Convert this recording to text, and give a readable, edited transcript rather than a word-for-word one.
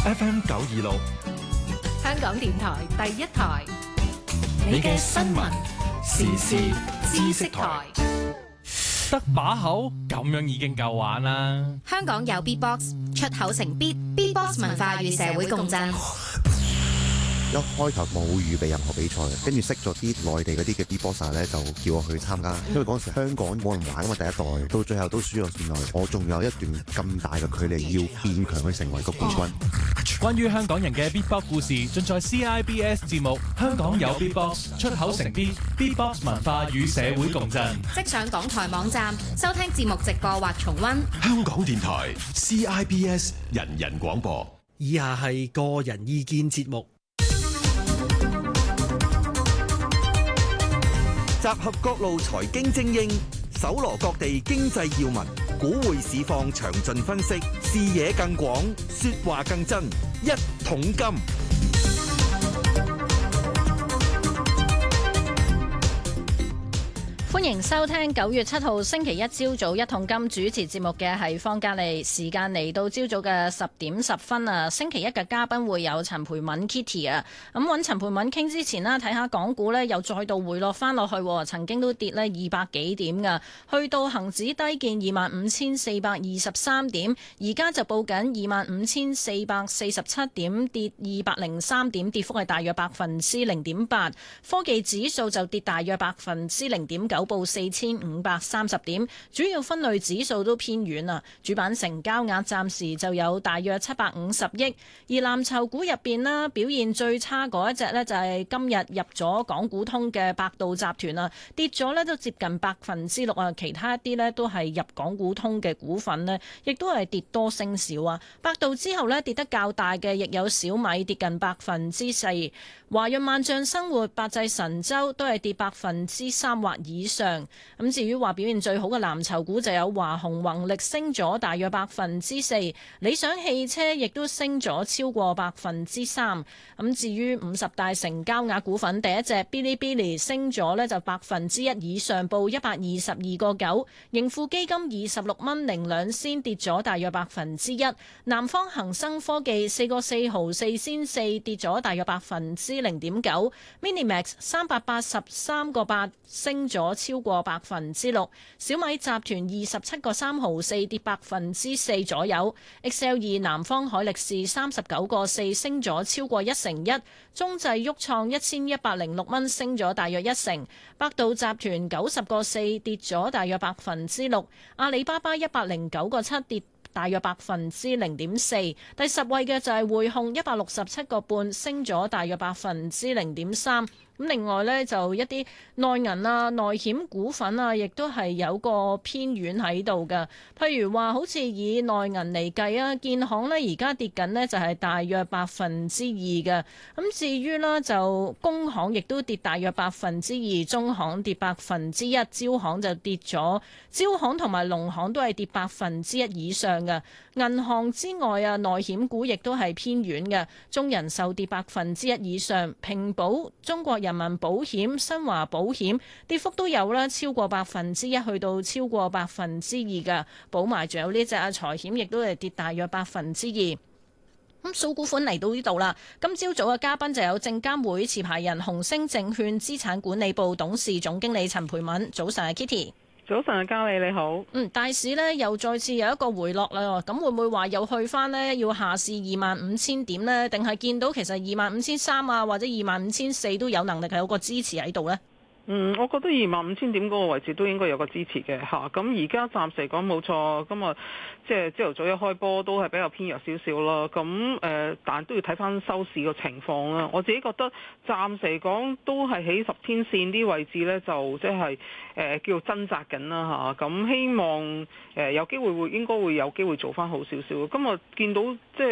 FM 926， 香港電台第一台， 你嘅新聞時事知識台。得把口咁樣已經夠玩啦！ 香港有 Beatbox 出口成 Beatbox 文化與社會共振。 一開頭冇預備任何比賽嘅，跟住識咗啲內地嗰啲嘅 Beatboxer 咧，就叫我去參加。因為嗰陣時香港冇人玩啊嘛，第一代到最後都輸咗線內，我仲有一段咁大嘅距離要變強去成為個冠軍。 關於香港人嘅 Beatbox 故事，盡在 CIBS 節目《香港有 Beatbox 出口成 Beatbox 文化與社會共振》。 即上港台網站收聽節目直播或重溫。 香港電台 CIBS 人人廣播。 以下係個人意見節目。 集合各路財經精英，搜羅各地經濟要聞，股匯市況詳盡分析，視野更廣，說話更真。一桶金。 歡迎收聽9月7號星期一朝早一桶金，主持節目嘅係方嘉莉。時間嚟到朝早嘅10點10分啊！星期一嘅嘉賓會有陳蓓敏 Kitty 啊。咁揾陳蓓敏傾之前啦，睇下港股呢又再度回落翻落去，曾經都跌呢200幾點噶，去到恒指低見25,423點，而家就報緊25,447點，跌203點，跌幅係大約0.8%。科技指數就跌大約0.9%，報4,530點，主要分類指數都偏軟啊。主板成交額暫時就有大約750億，而藍籌股入邊啦，表現最差嗰一隻呢，就係今日入咗港股通嘅百度集團啊，跌咗呢都接近6%啊。其他一啲呢都係入港股通嘅股份呢，亦都係跌多升少啊。百度之後呢，跌得較大嘅，亦有小米跌近4%，華潤萬象生活、百濟神州都係跌3%或以上。咁至於話表現最好嘅藍籌股就有華虹宏力升咗大約4%，理想汽車亦都升咗超過3%。咁至於50大成交額股份，第一隻 Bilibili 升咗呢就1%以上，報122.9。盈富基金26.02，跌咗大約1%。南方恒生科技4個4毫4仙4，跌咗大約0.9%。Minimax 383個8，升咗超過6%。小米集團27個3毫4，跌4%左右。XL2 南方海力士39個4，升咗超過1成1。中製旭創1106蚊，升咗大約1成。百度集團90個4，跌咗大約6%。阿里巴巴109個7，跌大約0.4%。第10位嘅就係匯控167個半，升咗大約0.3%。咁另外呢，就一啲內銀啊、內險股份啊，亦都係有個偏軟喺度嘅。譬如話，好似以內銀嚟計啊，建行呢而家跌緊呢就係大約2%嘅。咁至於呢，就工行亦都跌大約2%，中行跌1%，招行就跌咗，招行同埋農行都係跌1%以上嘅。銀行之外啊，內險股亦都係偏軟嘅，中人壽跌1%以上，平保、中國人民保險、新華保險跌幅都有啦，超過1%，去到超過2%嘅。保埋仲有呢隻財險，亦都係跌大約2%。咁數股款嚟到呢度啦。今朝早嘅嘉賓就有證監會持牌人紅星證券資產管理部董事總經理陳蓓敏。早晨啊 Kitty。 早晨啊，嘉莉你好。 大市呢又再次有一個回落啦，咁會唔會話又去翻呢？要下試25,000點呢？定係見到其實25,300啊或者25,400都有能力係有個支持喺度呢？ 我覺得25,000點嗰個位置都應該有個支持嘅嚇。咁而家暫時嚟講冇錯，今日即係朝頭早一開波都係比較偏弱少少啦。咁但都要睇翻收市個情況啦。我自己覺得暫時嚟講都係喺10天線啲位置呢，就即係叫做掙扎緊啦嚇。咁希望有機會應該會有機會做翻好少少。今日見到即係